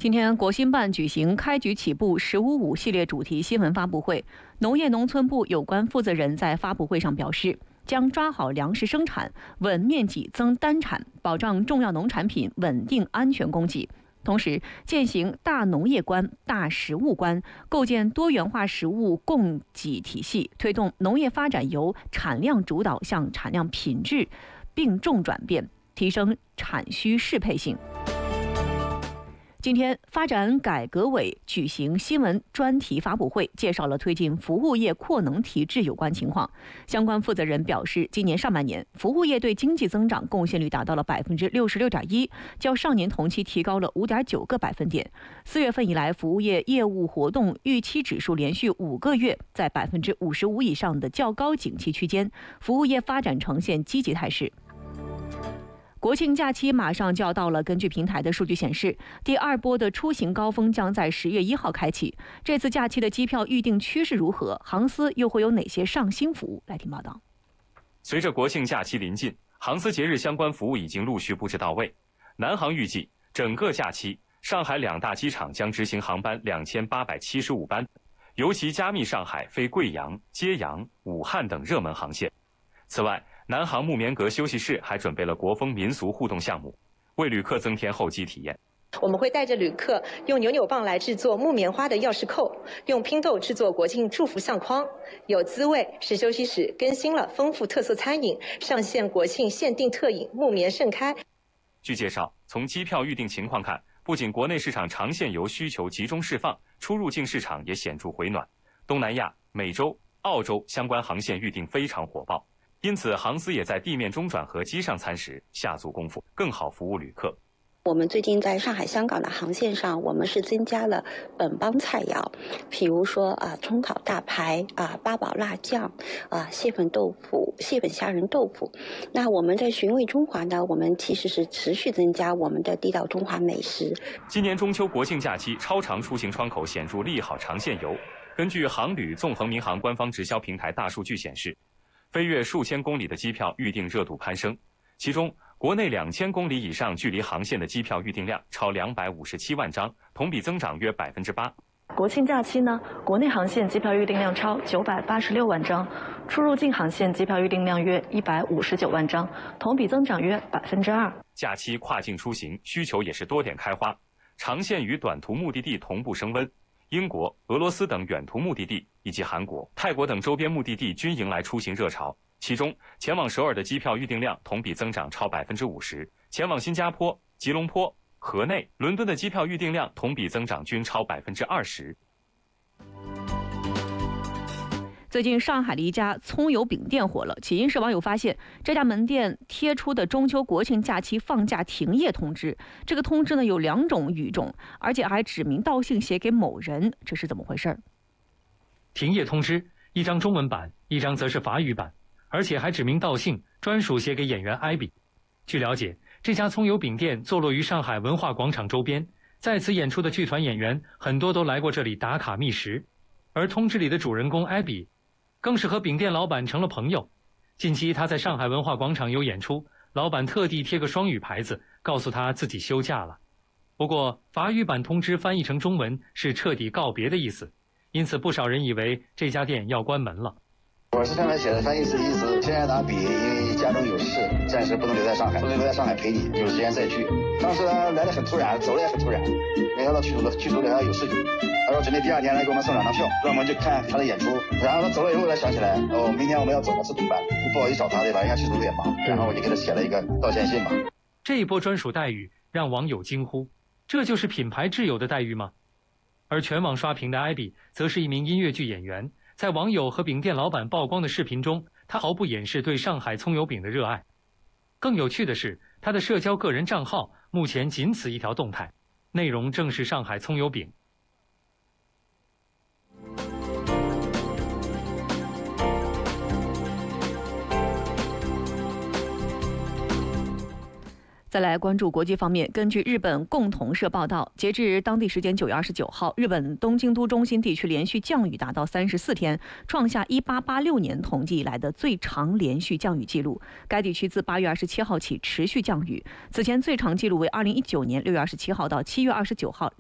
今天，国新办举行开局起步“1055”系列主题新闻发布会。农业农村部有关负责人在发布会上表示，将抓好粮食生产，稳面积增单产，保障重要农产品稳定安全供给。同时，践行大农业观、大食物观，构建多元化食物供给体系，推动农业发展由产量主导向产量品质并重转变，提升产需适配性。今天，发展改革委举行新闻专题发布会，介绍了推进服务业扩能提质有关情况。相关负责人表示，今年上半年，服务业对经济增长贡献率达到了66.1%，较上年同期提高了5.9个百分点。4月份以来，服务业业务活动预期指数连续5个月在55%以上的较高景气区间，服务业发展呈现积极态势。国庆假期马上就要到了，根据平台的数据显示，第二波的出行高峰将在10月1号开启。这次假期的机票预订趋势如何？航司又会有哪些上新服务？来听报道。 随着国庆假期临近，航司节日相关服务已经陆续布置到位。南航预计，整个假期，上海2大机场将执行航班2875班，尤其加密上海飞贵阳、揭阳、武汉等热门航线。此外，南航木棉阁休息室还准备了国风民俗互动项目，为旅客增添候机体验。 我们会带着旅客用扭扭棒来制作木棉花的钥匙扣，用拼豆制作国庆祝福相框。有滋味是休息室更新了丰富特色餐饮，上线国庆限定特饮木棉盛开。 据介绍，从机票预订情况看，不仅国内市场长线游需求集中释放，出入境市场也显著回暖。东南亚、美洲、澳洲相关航线预订非常火爆。因此，航司也在地面中转和机上餐时下足功夫，更好服务旅客。 我们最近在上海、香港的航线上，我们是增加了本帮菜肴，比如说葱烤大排八宝辣酱蟹粉豆腐、蟹粉虾仁豆腐。那我们在寻味中华呢，我们其实是持续增加我们的地道中华美食。 今年中秋国庆假期，超长出行窗口显著利好长线游。根据航旅纵横民航官方直销平台大数据显示，飞越数千公里的机票预订热度攀升，其中国内2000公里以上距离航线的机票预订量超257万张，同比增长约8%。 国庆假期呢，国内航线机票预订量超986万张，出入境航线机票预订量约159万张，同比增长约2%。 假期跨境出行需求也是多点开花，长线与短途目的地同步升温。英国、俄罗斯等远途目的地，以及韩国、泰国等周边目的地均迎来出行热潮。其中，前往首尔的机票预订量同比增长超50%，前往新加坡、吉隆坡、河内、伦敦的机票预订量同比增长均超20%。 最近上海的一家葱油饼店火了，起因是网友发现这家门店贴出的中秋国庆假期放假停业通知，这个通知呢有2种语种，而且还指名道姓写给某人，这是怎么回事？ 停业通知一张中文版，一张则是法语版，而且还指名道姓，专属写给演员艾比。据了解，这家葱油饼店坐落于上海文化广场周边，在此演出的剧团演员很多都来过这里打卡觅食，而通知里的主人公艾比更是和饼店老板成了朋友。近期他在上海文化广场有演出，老板特地贴个双语牌子，告诉他自己休假了。不过法语版通知翻译成中文是彻底告别的意思，因此不少人以为这家店要关门了。 我是上面写的翻译是意思，现在拿笔因为家中有事，暂时不能留在上海，不能留在上海陪你，有时间再聚。当时他来的很突然，走的也很突然，没想到剧组里还有事情。他说准备第2天来给我们送2张票，让我们去看他的演出。然后他走了以后才想起来，明天我们要走了，这怎么办？不好意思找他对吧？人家剧组有点忙，然后我就给他写了一个道歉信嘛。 这一波专属待遇让网友惊呼，这就是品牌挚友的待遇吗？而全网刷屏的艾比则是一名音乐剧演员，在网友和饼店老板曝光的视频中，他毫不掩饰对上海葱油饼的热爱。更有趣的是，他的社交个人账号目前仅此一条动态，内容正是上海葱油饼。 再来关注国际方面，根据日本共同社报道，截至当地时间9月29号，日本东京都中心地区连续降雨达到34天，创下1886年统计以来的最长连续降雨记录。该地区自8月27号起持续降雨，此前最长记录为2019年6月27号到7月29号